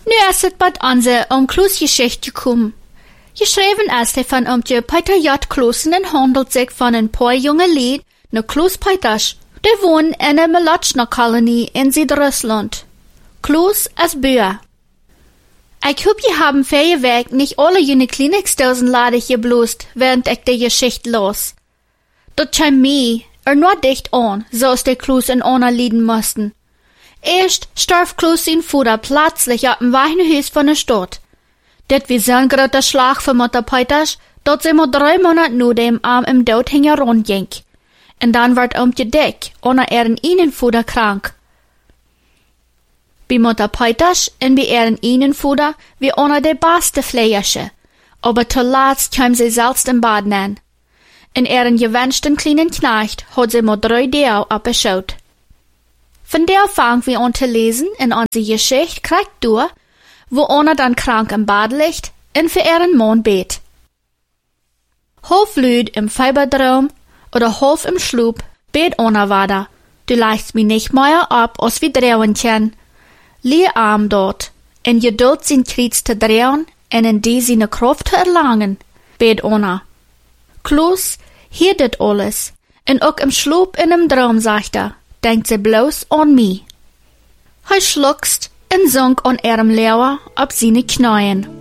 Nu is het bad onze Kloos-Geschichte gekomen. Geschreven is hij van de Peter J. Kloosen en handelt zich van een paar jonge lied naar Kloos Peters. Die wonen in een Melatschner-kolonie in Zuid-Rusland. Kloos is buur. Ik hoop je hebben voor werk niet alle jullie kliniksdozen ladig gebloest, während ik de Geschichte las. Dat kwam mij nur dicht aan, zoals de Kloos en Anna lieden moesten. Eerst starf Kloos zijn vader plötzlich op een Weinhuis van de stad. Dit was zo'n grote slag voor Mutter Peters, dat ze maar 3 maanden na dem im dood hingen rondging. En dan werd Omtje dik, onder ihren vader krank. Bij Mutter Peters en bij ihren vader wie onder de beste Fleische, aber zuletzt kwam sie selbst im Bad an. En ihren gewünschten kleinen Knecht hat sie mal 3 Tage abgeschaut. Von der fangen wir an zu lesen in unsere Geschichte kriegt durch, wo Anna dann krank im Bad liegt und für ihren Mann bet. Half lüd im Fiebertraum oder half im Schlaf bet Anna weiter. Du leichst mich nicht mehr ab, als wir drehen können. Lie arm dort, in Geduld sein Kreuz zu drehen und in die seine Kraft zu erlangen, bet Anna. Kloos hiert dit alles, en ook im Schlaf en im Traum, sagt denkt sie bloß an mich. Hij schluckst en zonk an ihrem Leeuwer op seine Knien.